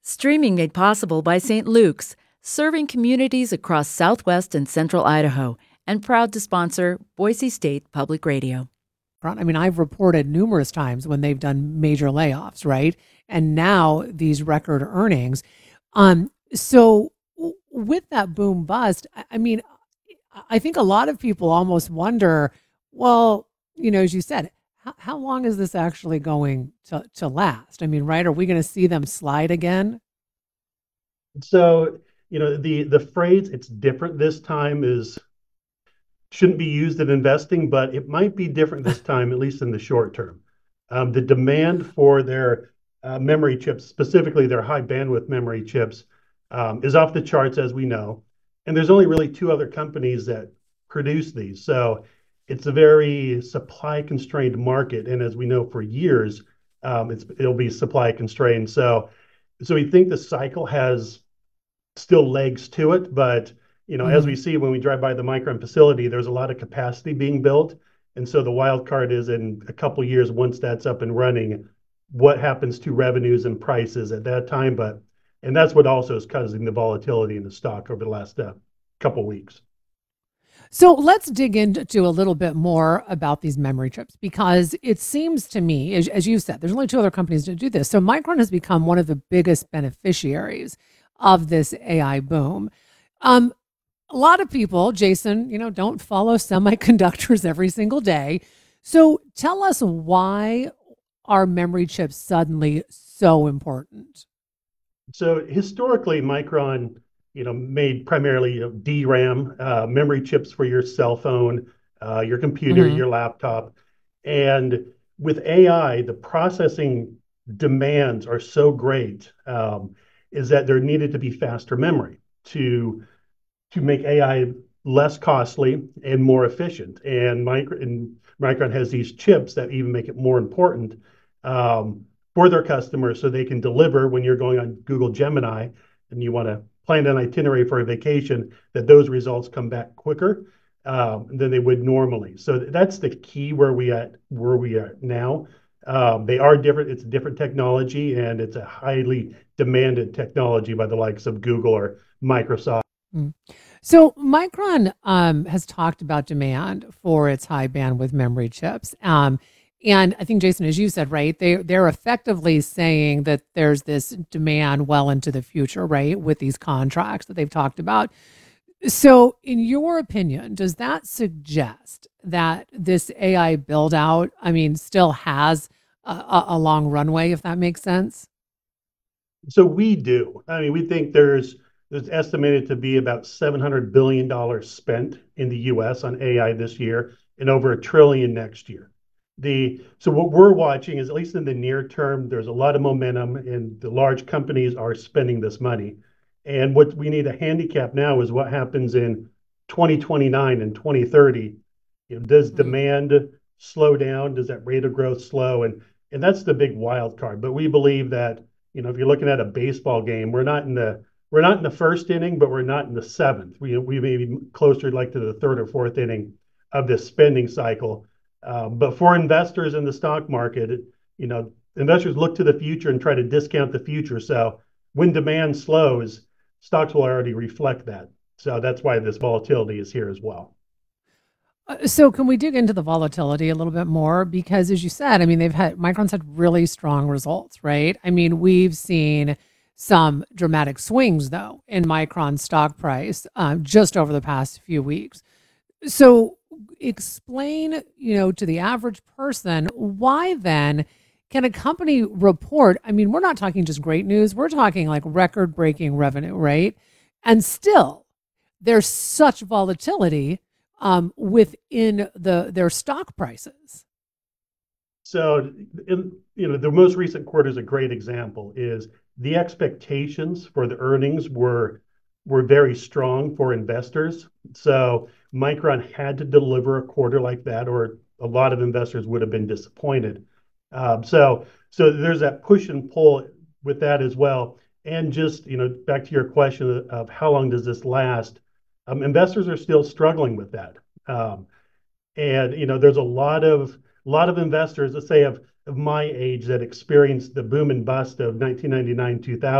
Streaming made possible by St. Luke's, serving communities across southwest and central Idaho, and proud to sponsor Boise State Public Radio. I mean, I've reported numerous times when they've done major layoffs, right? And now these record earnings. With that boom bust, I mean, I think a lot of people almost wonder, well, as you said, how long is this actually going to last? I mean, right? Are we going to see them slide again? So, the phrase "it's different this time" is shouldn't be used in investing, but it might be different this time, at least in the short term. The demand for their memory chips, specifically their high bandwidth memory chips, is off the charts, as we know. And there's only really two other companies that produce these. So it's a very supply constrained market. And as we know for years, it'll be supply constrained. So we think the cycle has still legs to it, but as we see when we drive by the Micron facility, there's a lot of capacity being built. And so the wild card is in a couple of years, once that's up and running, what happens to revenues and prices at that time. And that's what also is causing the volatility in the stock over the last couple of weeks. So let's dig into a little bit more about these memory chips, because it seems to me, as you said, there's only two other companies that do this. So Micron has become one of the biggest beneficiaries of this AI boom. A lot of people, Jason, don't follow semiconductors every single day. So tell us, why are memory chips suddenly so important? So historically, Micron, made primarily DRAM, memory chips for your cell phone, your computer, your laptop. And with AI, the processing demands are so great, is that there needed to be faster memory to make AI less costly and more efficient. And Micron has these chips that even make it more important for their customers, so they can deliver when you're going on Google Gemini and you want to plan an itinerary for a vacation, that those results come back quicker than they would normally. So that's the key where we are now. They are different. It's a different technology, and it's a highly demanded technology by the likes of Google or Microsoft. So Micron has talked about demand for its high bandwidth memory chips. And I think, Jason, as you said, right, they're effectively saying that there's this demand well into the future, right, with these contracts that they've talked about. So in your opinion, does that suggest that this AI build out, still has a long runway, if that makes sense? So we do. We think there's estimated to be about $700 billion spent in the US on AI this year, and over $1 trillion next year. So what we're watching is, at least in the near term, there's a lot of momentum and the large companies are spending this money. And what we need to handicap now is what happens in 2029 and 2030. Does demand slow down? Does that rate of growth slow? And that's the big wild card. But we believe that, if you're looking at a baseball game, we're not in the first inning, but we're not in the seventh. We may be closer like to the third or fourth inning of this spending cycle. But for investors in the stock market, investors look to the future and try to discount the future. So when demand slows, stocks will already reflect that. So that's why this volatility is here as well. So can we dig into the volatility a little bit more? Because as you said, Micron's had really strong results, right? We've seen some dramatic swings, though, in Micron's stock price just over the past few weeks. So explain, to the average person, why then can a company report? We're not talking just great news. We're talking like record-breaking revenue, right? And still, there's such volatility within their stock prices. So, the most recent quarter is a great example. Is the expectations for the earnings were very strong for investors. So Micron had to deliver a quarter like that, or a lot of investors would have been disappointed. So there's that push and pull with that as well. And just, back to your question of how long does this last? Investors are still struggling with that. And there's a lot of investors, let's say of my age, that experienced the boom and bust of 1999, 2000.